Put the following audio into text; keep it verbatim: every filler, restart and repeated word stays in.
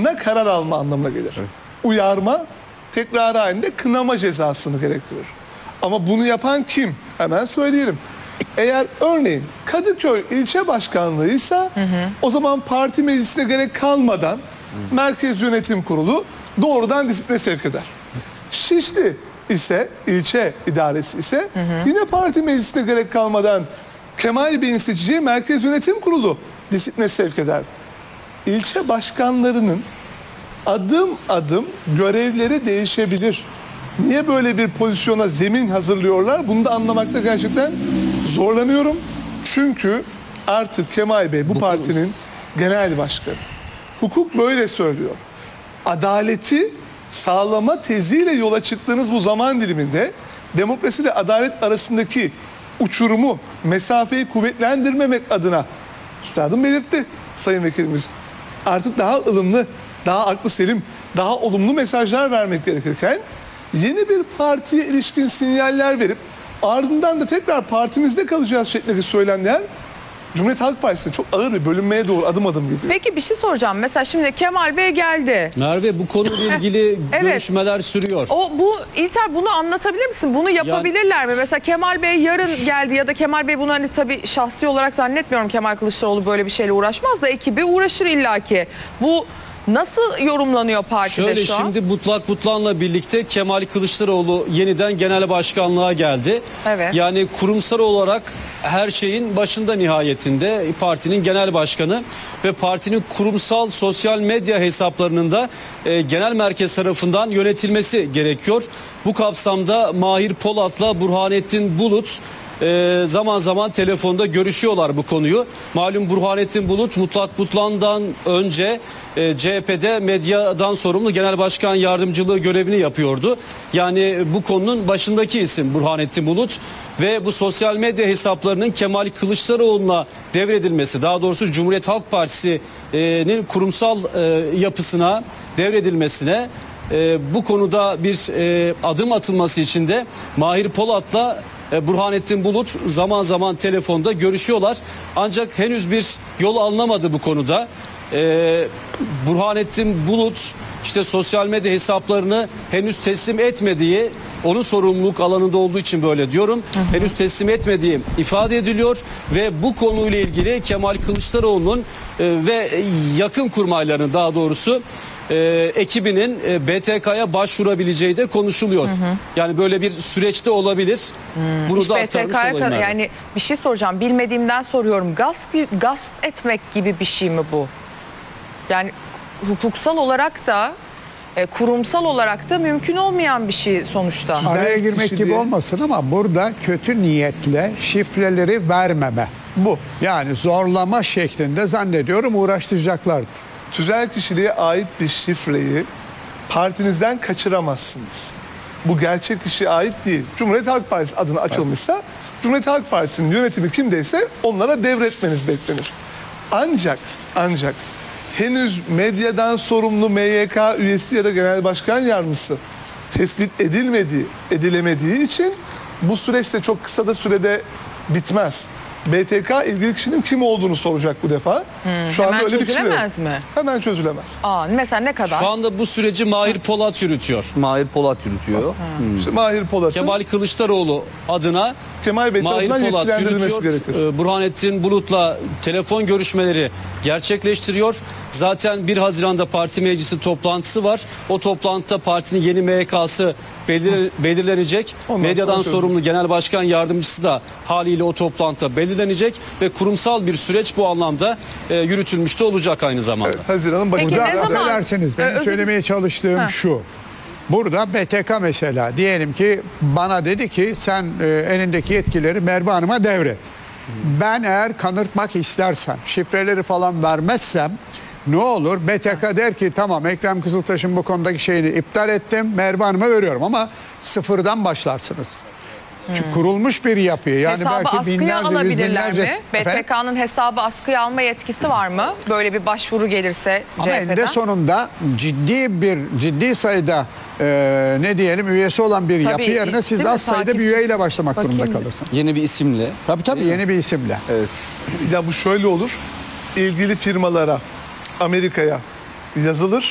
yanına karar alma anlamına gelir. Evet. Uyarma, tekrar halinde kınama cezasını gerektirir. Ama bunu yapan kim? Hemen söyleyelim. Eğer örneğin Kadıköy ilçe başkanlığıysa hı hı. o zaman parti meclisine gerek kalmadan hı. Merkez Yönetim Kurulu doğrudan disipline sevk eder. Şişli ise, ilçe idaresi ise hı hı. yine parti meclisine gerek kalmadan Kemal Bey'in seçeceği Merkez Yönetim Kurulu disipline sevk eder. İlçe başkanlarının adım adım görevleri değişebilir. Niye böyle bir pozisyona zemin hazırlıyorlar? Bunu da anlamakta gerçekten zorlanıyorum. Çünkü artık Kemal Bey bu, bu partinin konu. genel başkanı. Hukuk böyle söylüyor. Adaleti sağlama teziyle yola çıktığınız bu zaman diliminde demokrasi ile adalet arasındaki uçurumu, mesafeyi kuvvetlendirmemek adına üstadım belirtti sayın vekilimiz. Artık daha ılımlı, daha aklı selim, daha olumlu mesajlar vermek gerekirken yeni bir partiye ilişkin sinyaller verip ardından da tekrar partimizde kalacağız şeklindeki söylemler Cumhuriyet Halk Partisi'ne çok ağır bir bölünmeye doğru adım adım gidiyor. Peki bir şey soracağım. Mesela şimdi Kemal Bey geldi. Merve, bu konuyla ilgili evet. görüşmeler sürüyor. O bu İlter, bunu anlatabilir misin? Bunu yapabilirler yani, mi? Mesela Kemal Bey yarın geldi ya da Kemal Bey bunu hani tabii şahsi olarak zannetmiyorum, Kemal Kılıçdaroğlu böyle bir şeyle uğraşmaz da ekibi uğraşır illaki. Bu nasıl yorumlanıyor partide Şöyle, şu an? şimdi Butlak Butlan'la birlikte Kemal Kılıçdaroğlu yeniden genel başkanlığa geldi. Evet. Yani kurumsal olarak her şeyin başında nihayetinde partinin genel başkanı ve partinin kurumsal sosyal medya hesaplarının da e, genel merkez tarafından yönetilmesi gerekiyor. Bu kapsamda Mahir Polat'la Burhanettin Bulut Ee, zaman zaman telefonda görüşüyorlar bu konuyu. Malum Burhanettin Bulut Mutlak Butlan'dan önce e, C H P'de medyadan sorumlu genel başkan yardımcılığı görevini yapıyordu. Yani bu konunun başındaki isim Burhanettin Bulut ve bu sosyal medya hesaplarının Kemal Kılıçdaroğlu'na devredilmesi, daha doğrusu Cumhuriyet Halk Partisi'nin kurumsal e, yapısına devredilmesine, e, bu konuda bir e, adım atılması için de Mahir Polat'la Burhanettin Bulut zaman zaman telefonda görüşüyorlar. Ancak henüz bir yol alınamadı bu konuda. Ee, Burhanettin Bulut işte sosyal medya hesaplarını henüz teslim etmediği, onun sorumluluk alanında olduğu için böyle diyorum. Hı hı. Henüz teslim etmediği ifade ediliyor ve bu konuyla ilgili Kemal Kılıçdaroğlu'nun e, ve yakın kurmaylarının, daha doğrusu e, ekibinin e, B T K'ya başvurabileceği de konuşuluyor. Hı hı. Yani böyle bir süreçte olabilir. Hmm. Bunu İş da B T K'ya kadar, yani bir şey soracağım, bilmediğimden soruyorum. Gasp, gasp etmek gibi bir şey mi bu? Yani hukuksal olarak da E, kurumsal olarak da mümkün olmayan bir şey sonuçta. Araya girmek gibi diye olmasın ama burada kötü niyetle şifreleri vermeme. Bu. Yani zorlama şeklinde zannediyorum uğraştıracaklardır. Tüzel kişiliğe ait bir şifreyi partinizden kaçıramazsınız. Bu gerçek kişiye ait değil. Cumhuriyet Halk Partisi adına açılmışsa Cumhuriyet Halk Partisi'nin yönetimi kimdeyse onlara devretmeniz beklenir. Ancak ancak henüz medyadan sorumlu M Y K üyesi ya da genel başkan yardımcısı tespit edilmediği, edilemediği için bu süreçte çok kısa da sürede bitmez. B T K ilgili kişinin kim olduğunu soracak bu defa. Hmm, Şu anda hemen öyle bir kişi çözülemez yok. mi? Hemen çözülemez. Aa, mesela ne kadar? Şu anda bu süreci Mahir Polat yürütüyor. Mahir Polat yürütüyor. Hmm. İşte Mahir Polat'ın Kemal Kılıçdaroğlu adına Kemal Bey Mahir tarafından Polat yetkilendirilmesi yürütüyor. gerekir. Burhanettin Bulut'la telefon görüşmeleri gerçekleştiriyor. Zaten bir Haziran'da parti meclisi toplantısı var. O toplantıda partinin yeni M Y K'sı belir, belirlenecek. Ondan Medyadan sorumlu genel başkan yardımcısı da haliyle o toplantıda belirlenecek ve kurumsal bir süreç bu anlamda e, yürütülmüş de olacak aynı zamanda. Evet, Haziran'ın başında. Peki, Burada ne zaman? affedersiniz, benim Ee, söylemeye çalıştığım Ha. şu. Burada B T K mesela diyelim ki bana dedi ki sen e, elindeki yetkileri Merve Hanım'a devret. Ben eğer kanırtmak istersem, şifreleri falan vermezsem ne olur? B T K der ki tamam, Ekrem Kızıltaş'ın bu konudaki şeyini iptal ettim, Merve Hanım'a veriyorum ama sıfırdan başlarsınız. Çünkü kurulmuş bir yapıyı, yani hesabı belki askıya binlerce, yüz alabilirler binlerce... mi? B T K'nın hesabı askıya alma yetkisi var mı? Böyle bir başvuru gelirse Ama C H P'den. eninde sonunda ciddi bir ciddi sayıda e, ne diyelim üyesi olan bir Tabii, yapı yerine siz değil mi? az sayıda bir Takipçi. üyeyle başlamak Bakayım. durumunda kalırsınız. Yeni bir isimle. Tabii tabii yeni bir isimle. Evet. Ya bu şöyle olur. İlgili firmalara, Amerika'ya yazılır.